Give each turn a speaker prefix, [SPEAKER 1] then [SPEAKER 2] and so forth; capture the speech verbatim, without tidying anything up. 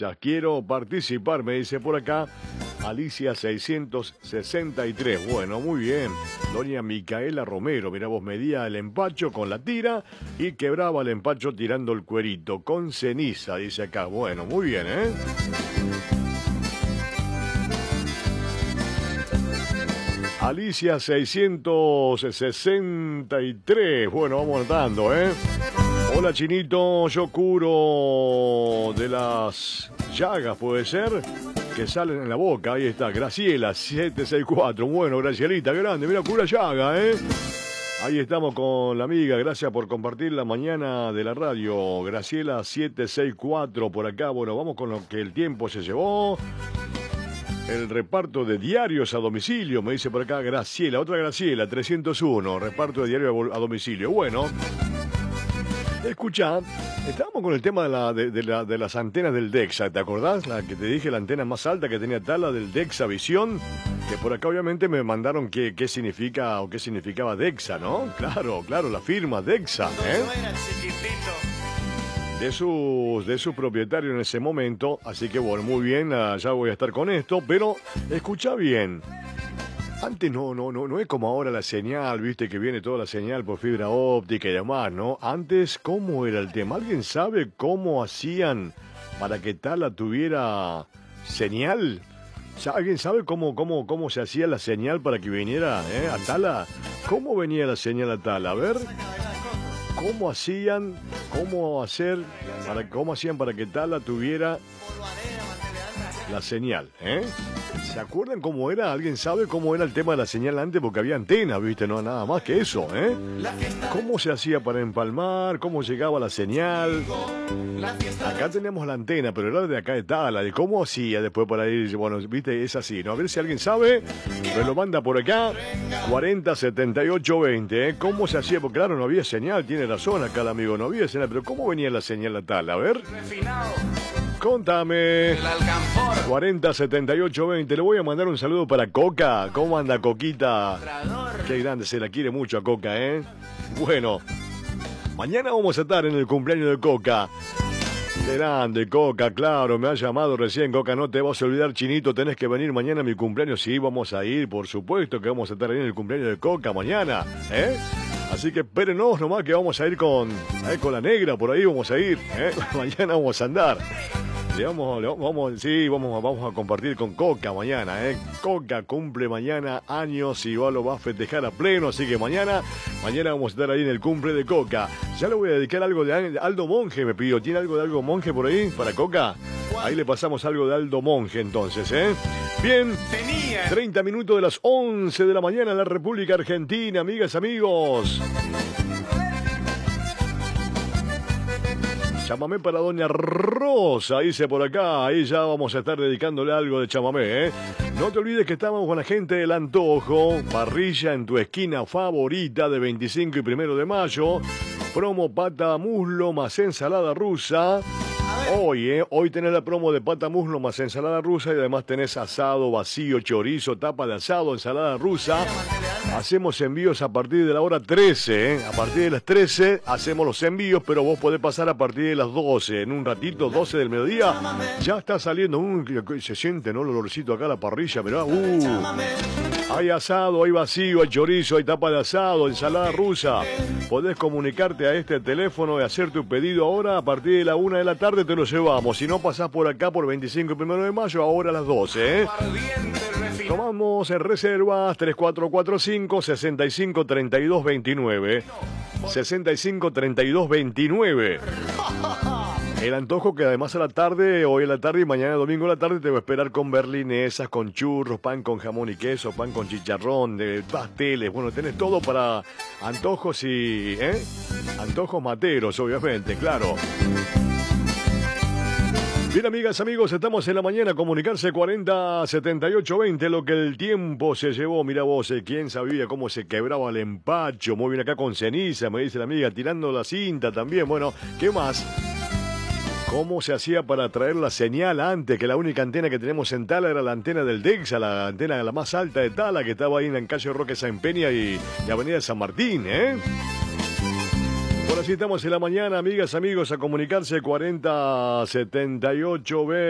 [SPEAKER 1] Texas. Quiero participar, me dice por acá Alicia seiscientos sesenta y tres. Bueno, muy bien. Doña Micaela Romero, mirá vos, medía el empacho con la tira y quebraba el empacho tirando el cuerito con ceniza, dice acá. Bueno, muy bien, ¿eh? Alicia seiscientos sesenta y tres. Bueno, vamos notando, ¿eh? Hola, Chinito, yo curo de las llagas, puede ser, que salen en la boca. Ahí está, Graciela siete seis cuatro. Bueno, Gracielita, grande, mira, cura llaga, ¿eh? Ahí estamos con la amiga, gracias por compartir la mañana de la radio. Graciela siete seis cuatro por acá. Bueno, vamos con lo que el tiempo se llevó. El reparto de diarios a domicilio, me dice por acá Graciela, otra Graciela, trescientos uno, reparto de diarios a domicilio. Bueno, escucha, estábamos con el tema de, la, de, de, la, de las antenas del Dexa, ¿te acordás? La que te dije, la antena más alta que tenía Tala del Dexa Visión, que por acá obviamente me mandaron qué, qué significa o qué significaba Dexa, ¿no? Claro, claro, la firma Dexa, ¿eh? De sus, de su propietario en ese momento, así que bueno, muy bien, ya voy a estar con esto, pero escucha bien. Antes no, no, no, no es como ahora la señal, viste, que viene toda la señal por fibra óptica y demás, ¿no? Antes, ¿cómo era el tema? ¿Alguien sabe cómo hacían para que Tala tuviera señal? ¿Alguien sabe cómo, cómo, cómo se hacía la señal para que viniera eh, a Tala? ¿Cómo venía la señal a Tala? A ver, ¿cómo hacían, cómo hacer, para, cómo hacían para que Tala tuviera la señal, eh? ¿Se acuerdan cómo era? ¿Alguien sabe cómo era el tema de la señal antes? Porque había antenas, ¿viste? No, nada más que eso, ¿eh? ¿Cómo se hacía para empalmar? ¿Cómo llegaba la señal? Acá tenemos la antena, pero era de acá de Tala. ¿De cómo hacía después para ir? Bueno, ¿viste? Es así, ¿no? A ver si alguien sabe. Me lo manda por acá. cuarenta setenta y ocho veinte, ¿eh? ¿Cómo se hacía? Porque claro, no había señal. Tiene razón acá el amigo, no había señal. Pero ¿cómo venía la señal a Tala? A ver. Contame. cuarenta setenta y ocho veinte. Le voy a mandar un saludo para Coca. ¿Cómo anda, Coquita? Qué grande, se la quiere mucho a Coca, ¿eh? Bueno, mañana vamos a estar en el cumpleaños de Coca. Qué grande, Coca, claro, me ha llamado recién. Coca, no te vas a olvidar, Chinito, tenés que venir mañana a mi cumpleaños. Sí, vamos a ir, por supuesto que vamos a estar ahí en el cumpleaños de Coca mañana, ¿eh? Así que espérenos nomás que vamos a ir con, eh, con la negra, por ahí vamos a ir, ¿eh? Mañana vamos a andar. Le vamos, le vamos, sí, vamos, vamos a compartir con Coca mañana, ¿eh? Coca cumple mañana años y va, lo va a festejar a pleno, así que mañana, mañana vamos a estar ahí en el cumple de Coca. Ya le voy a dedicar algo de Aldo Monge, me pidió. ¿Tiene algo de Aldo Monge por ahí para Coca? Ahí le pasamos algo de Aldo Monge entonces, ¿eh? Bien, treinta minutos de las once de la mañana en la República Argentina, amigas, amigos. Chamamé para Doña Rosa, dice por acá. Ahí ya vamos a estar dedicándole algo de chamamé, ¿eh? No te olvides que estamos con la gente del Antojo. Parrilla en tu esquina favorita de veinticinco y primero de mayo. Promo pata muslo más ensalada rusa. Hoy, ¿eh? Hoy tenés la promo de pata muslo más ensalada rusa y además tenés asado, vacío, chorizo, tapa de asado, ensalada rusa. Hacemos envíos a partir de la hora trece, ¿eh? A partir de las trece hacemos los envíos, pero vos podés pasar a partir de las doce. En un ratito, doce del mediodía, ya está saliendo. Uh, se siente, ¿no? El olorcito acá a la parrilla, pero uh, hay asado, hay vacío, hay chorizo, hay tapa de asado, ensalada rusa. Podés comunicarte a este teléfono y hacer tu pedido ahora. A partir de la una de la tarde te lo llevamos. Si no, pasás por acá por veinticinco y primero de mayo, ahora a las doce, ¿eh? Tomamos en reservas tres cuatro cuatro cinco, seis cinco tres dos dos nueve. seis cinco tres dos dos nueve. El antojo que además a la tarde, hoy a la tarde y mañana domingo a la tarde te va a esperar con berlinesas, con churros, pan con jamón y queso, pan con chicharrón, de pasteles. Bueno, tenés todo para antojos y... ¿eh? Antojos materos, obviamente, claro. Bien, amigas, amigos, estamos en la mañana. Comunicarse cuarenta setenta y ocho veinte, lo que el tiempo se llevó. Mira vos, eh, quién sabía cómo se quebraba el empacho. Muy bien acá con ceniza, me dice la amiga, tirando la cinta también. Bueno, ¿qué más? ¿Cómo se hacía para traer la señal antes? Que la única antena que tenemos en Tala era la antena del Dexa, la antena la más alta de Tala, que estaba ahí en la calle Roque San Peña y, y Avenida San Martín, ¿eh? Por así estamos en la mañana, amigas, amigos, a comunicarse cuarenta setenta y ocho veinte.